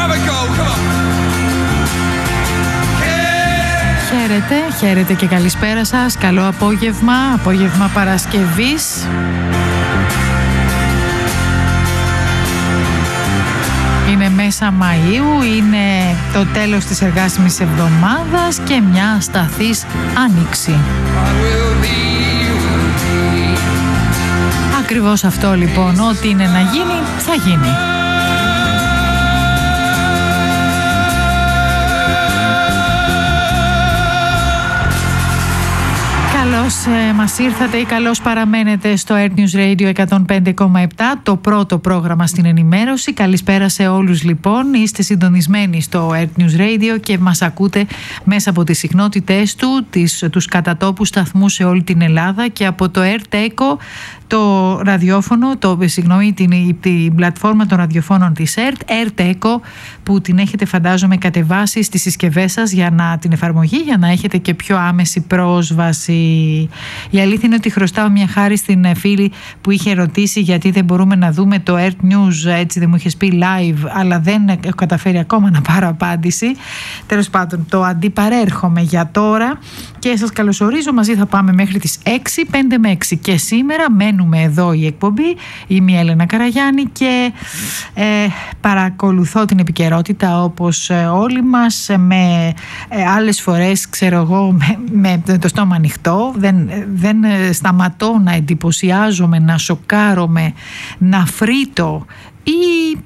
Χαίρετε και καλησπέρα σας. Καλό απόγευμα Παρασκευής. Είναι μέσα Μαΐου, είναι το τέλος της εργάσιμης εβδομάδας και μια ασταθής άνοιξη. Ακριβώς αυτό λοιπόν, ό,τι είναι να γίνει, θα γίνει. Καλώς μας ήρθατε ή καλώς παραμένετε στο Earth News Radio 105,7, το πρώτο πρόγραμμα στην ενημέρωση. Καλησπέρα σε όλους λοιπόν. Είστε συντονισμένοι στο Earth News Radio και μας ακούτε μέσα από τις συχνότητές τους κατατόπους σταθμούς σε όλη την Ελλάδα και από το Earth Echo, το ραδιόφωνο, την πλατφόρμα των ραδιοφώνων της Earth Echo, που την έχετε φαντάζομαι κατεβάσει στις συσκευές σας την εφαρμογή για να έχετε και πιο άμεση πρόσβαση. Η αλήθεια είναι ότι χρωστάω μια χάρη στην φίλη που είχε ρωτήσει γιατί δεν μπορούμε να δούμε το Earth News, έτσι δεν μου είχες πει live, αλλά δεν έχω καταφέρει ακόμα να πάρω απάντηση. Τέλος πάντων, το αντιπαρέρχομαι για τώρα και σας καλωσορίζω. Μαζί θα πάμε μέχρι τις 6, 5 με 6 και σήμερα μένουμε εδώ η εκπομπή. Είμαι η Έλενα Καραγιάννη και παρακολουθώ την επικαιρότητα όπως όλοι μας, με άλλες φορές ξέρω εγώ με το στόμα ανοιχτό. Δεν σταματώ να εντυπωσιάζομαι, να σοκάρομαι, να φρύτω ή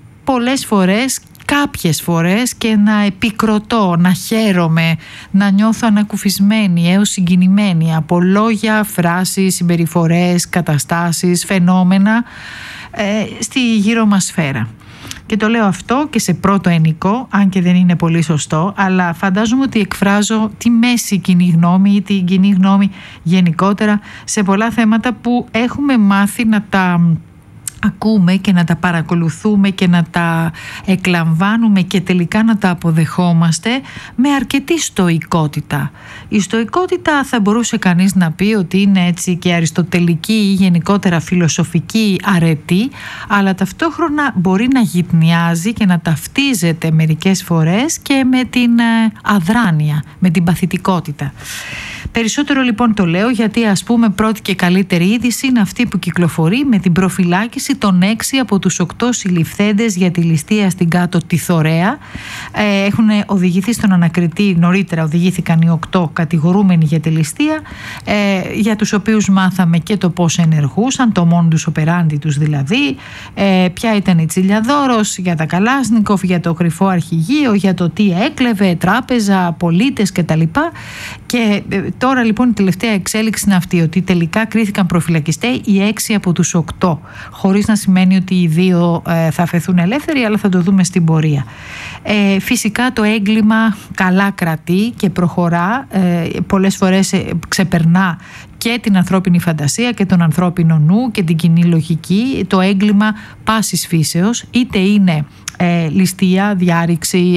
κάποιες φορές και να επικροτώ, να χαίρομαι, να νιώθω ανακουφισμένη έως συγκινημένη από λόγια, φράσεις, συμπεριφορές, καταστάσεις, φαινόμενα στη γύρω μας σφαίρα. Και το λέω αυτό και σε πρώτο ενικό, αν και δεν είναι πολύ σωστό, αλλά φαντάζομαι ότι εκφράζω τη μέση κοινή γνώμη ή την κοινή γνώμη γενικότερα σε πολλά θέματα που έχουμε μάθει να τα ακούμε και να τα παρακολουθούμε και να τα εκλαμβάνουμε και τελικά να τα αποδεχόμαστε με αρκετή στοικότητα. Η στοικότητα θα μπορούσε κανείς να πει ότι είναι έτσι και αριστοτελική ή γενικότερα φιλοσοφική αρετή, αλλά ταυτόχρονα μπορεί να γυτνιάζει και να ταυτίζεται μερικές φορές και με την αδράνεια, με την παθητικότητα. Περισσότερο λοιπόν το λέω γιατί ας πούμε πρώτη και καλύτερη είδηση είναι αυτή που κυκλοφορεί με την προφυλάκηση των 6 από τους 8 συλληφθέντες για τη ληστεία στην Κάτω τη Θωρέα. Έχουν οδηγηθεί στον ανακριτή, νωρίτερα οδηγήθηκαν οι 8 κατηγορούμενοι για τη ληστεία, για τους οποίους μάθαμε και το πώς ενεργούσαν, το modus operandi τους δηλαδή, ποια ήταν η τσιλιαδόρος, για τα Καλάσνικοφ, για το κρυφό αρχηγείο, για το τι έκλεβε, τράπεζα, πολίτες κτλ. Και τώρα λοιπόν η τελευταία εξέλιξη είναι αυτή, ότι τελικά κρίθηκαν προφυλακιστές οι 6 από τους 8, χωρίς να σημαίνει ότι οι 2 θα αφαιθούν ελεύθεροι, αλλά θα το δούμε στην πορεία. Φυσικά το έγκλημα καλά κρατεί και προχωρά, πολλές φορές ξεπερνά και την ανθρώπινη φαντασία και τον ανθρώπινο νου και την κοινή λογική. Το έγκλημα πάσης φύσεως, είτε είναι ληστεία, διάρρηξη,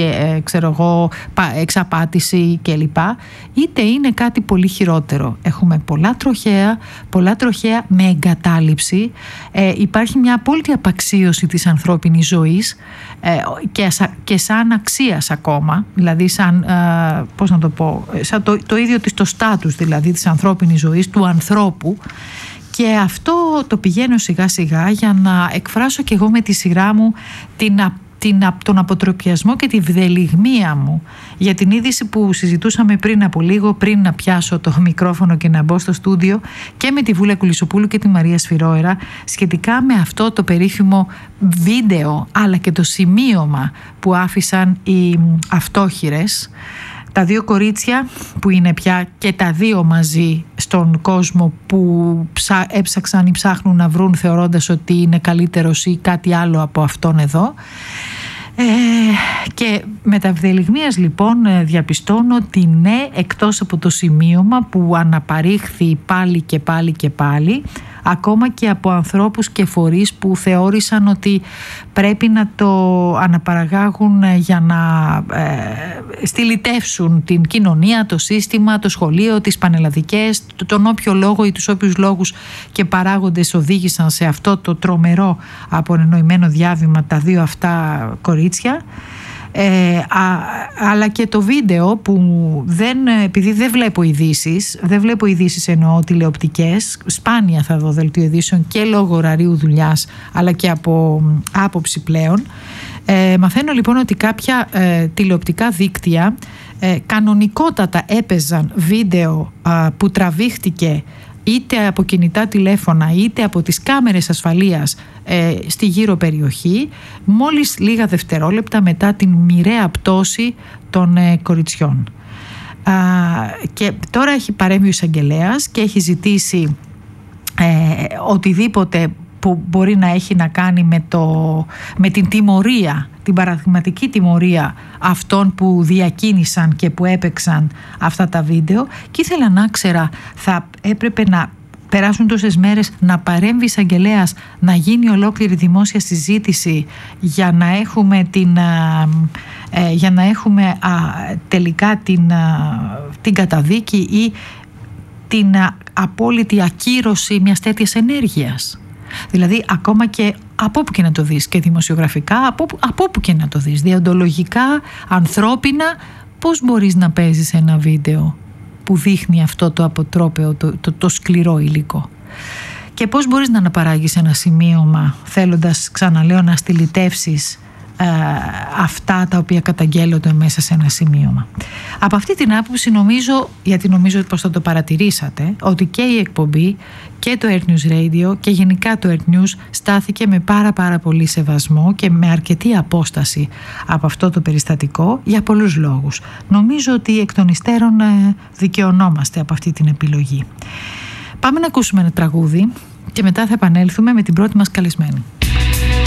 εξαπάτηση κλπ, είτε είναι κάτι πολύ χειρότερο. Έχουμε πολλά τροχαία με εγκατάλειψη. Υπάρχει μια απόλυτη απαξίωση της ανθρώπινης ζωής και σαν αξίας ακόμα, δηλαδή σαν, πώς να το πω, σαν το ίδιο το στάτους δηλαδή της ανθρώπινης ζωής, του ανθρώπου. Και αυτό το πηγαίνω σιγά σιγά για να εκφράσω και εγώ με τη σειρά μου τον αποτροπιασμό και τη βδελιγμία μου για την είδηση που συζητούσαμε πριν από λίγο, πριν να πιάσω το μικρόφωνο και να μπω στο στούντιο, και με τη Βούλα Κουλισσοπούλου και τη Μαρία Σφυρόερα, σχετικά με αυτό το περίφημο βίντεο αλλά και το σημείωμα που άφησαν οι αυτόχειρες, τα 2 κορίτσια που είναι πια και τα 2 μαζί στον κόσμο, που έψαξαν ή ψάχνουν να βρουν θεωρώντας ότι είναι καλύτερος ή κάτι άλλο από αυτόν εδώ. Και με τα ευδελιγμίας λοιπόν διαπιστώνω ότι ναι, εκτός από το σημείωμα που αναπαρήχθη πάλι και πάλι και πάλι, ακόμα και από ανθρώπους και φορείς που θεώρησαν ότι πρέπει να το αναπαραγάγουν για να στυλιτεύσουν την κοινωνία, το σύστημα, το σχολείο, τις πανελλαδικές, τον όποιο λόγο ή τους όποιους λόγους και παράγοντες οδήγησαν σε αυτό το τρομερό απονενοημένο διάβημα τα 2 αυτά κορίτσια. αλλά και το βίντεο που επειδή δεν βλέπω ειδήσεις εννοώ τηλεοπτικές, σπάνια θα δω δελτίο ειδήσεων και λόγω ωραρίου δουλειάς αλλά και από άποψη πλέον. Μαθαίνω λοιπόν ότι κάποια τηλεοπτικά δίκτυα κανονικότατα έπαιζαν βίντεο που τραβήχτηκε είτε από κινητά τηλέφωνα είτε από τις κάμερες ασφαλείας στη γύρω περιοχή μόλις λίγα δευτερόλεπτα μετά την μοιραία πτώση των κοριτσιών. Και τώρα έχει παρέμβει ο εισαγγελέας και έχει ζητήσει οτιδήποτε που μπορεί να έχει να κάνει με την τιμωρία, την παραδειγματική τιμωρία αυτών που διακίνησαν και που έπαιξαν αυτά τα βίντεο, και ήθελα να ξέρα, θα έπρεπε να περάσουν τόσες μέρες, να παρέμβει η εισαγγελέας, να γίνει ολόκληρη δημόσια συζήτηση για να έχουμε τελικά την καταδίκη ή την απόλυτη ακύρωση μιας τέτοιας ενέργειας. Δηλαδή ακόμα και από όπου και να το δεις, και δημοσιογραφικά, από όπου και να το δεις, διοντολογικά, ανθρώπινα, πώς μπορείς να παίζεις ένα βίντεο που δείχνει αυτό το αποτρόπαιο, το σκληρό υλικό, και πώς μπορείς να αναπαράγεις ένα σημείωμα θέλοντας, ξαναλέω, να στυλιτεύσεις αυτά τα οποία καταγγέλλονται μέσα σε ένα σημείωμα. Από αυτή την άποψη γιατί νομίζω πως θα το παρατηρήσατε, ότι και η εκπομπή και το Earth News Radio και γενικά το Earth News στάθηκε με πάρα πολύ σεβασμό και με αρκετή απόσταση από αυτό το περιστατικό για πολλούς λόγους. Νομίζω ότι εκ των υστέρων δικαιωνόμαστε από αυτή την επιλογή. Πάμε να ακούσουμε ένα τραγούδι και μετά θα επανέλθουμε με την πρώτη μας καλεσμένη.